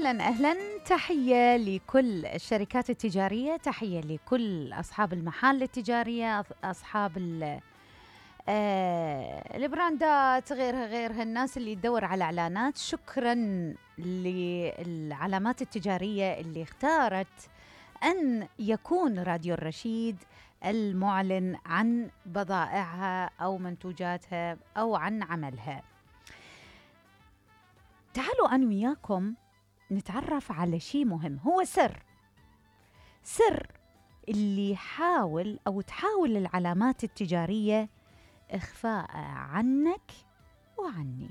أهلا أهلا، تحية لكل الشركات التجارية، تحية لكل أصحاب المحال التجارية، أصحاب البراندات، غيرها الناس اللي تدور على إعلانات. شكرا للعلامات التجارية اللي اختارت أن يكون راديو الرشيد المعلن عن بضائعها أو منتوجاتها أو عن عملها. تعالوا أنا وياكم نتعرف على شيء مهم، هو سر اللي يحاول أو تحاول العلامات التجارية إخفاء عنك وعني.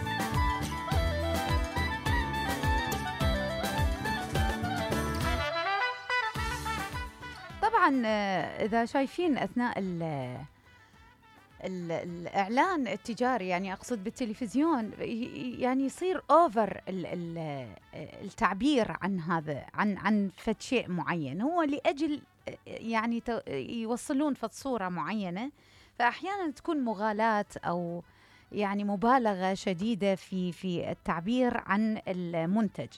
طبعا إذا شايفين أثناء الإعلان التجاري، يعني أقصد بالتلفزيون، يعني يصير أوفر التعبير عن هذا، عن فد شيء معين، هو لأجل يعني يوصلون فد صورة معينة، فأحيانا تكون مغالاة أو يعني مبالغة شديدة في التعبير عن المنتج.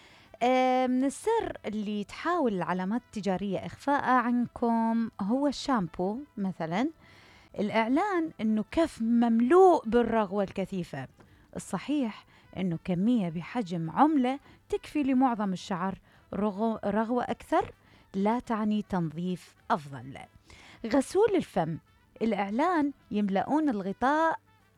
من السر اللي تحاول العلامات التجارية إخفاء عنكم هو الشامبو مثلاً. الإعلان إنه كف مملوء بالرغوة الكثيفة، الصحيح إنه كمية بحجم عملة تكفي لمعظم الشعر. رغوة أكثر لا تعني تنظيف أفضل. غسول الفم، الإعلان يملؤون الغطاء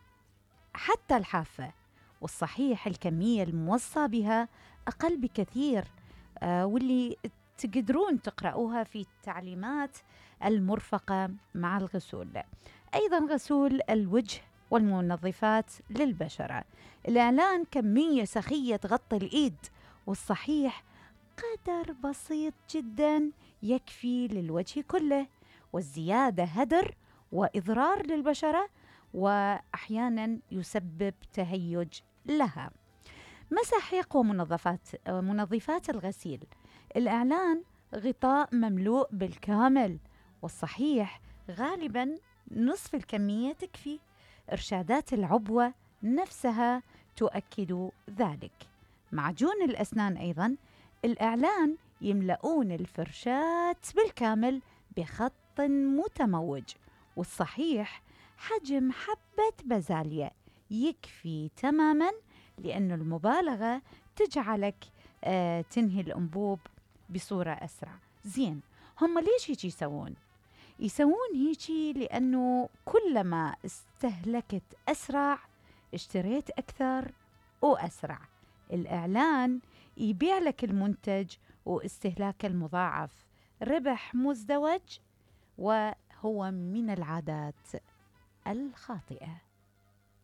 حتى الحافة، والصحيح الكمية الموصى بها أقل بكثير، واللي تقدرون تقرأوها في التعليمات المرفقة مع الغسول. أيضا غسول الوجه والمنظفات للبشرة، الإعلان كمية سخية تغطي الإيد، والصحيح قدر بسيط جدا يكفي للوجه كله، والزيادة هدر وإضرار للبشرة، وأحيانا يسبب تهيج لها. مساحيق ومنظفات الغسيل، الإعلان غطاء مملوء بالكامل، والصحيح غالباً نصف الكمية تكفي. إرشادات العبوة نفسها تؤكد ذلك. معجون الأسنان أيضاً، الإعلان يملؤون الفرشاة بالكامل بخط متموج، والصحيح حجم حبة بازاليا يكفي تماماً، لأن المبالغة تجعلك تنهي الأنبوب بصورة أسرع. زين، هم ليش هيك يسوون هيجي؟ لأنه كلما استهلكت أسرع اشتريت أكثر وأسرع. الإعلان يبيع لك المنتج واستهلاك المضاعف، ربح مزدوج، وهو من العادات الخاطئة.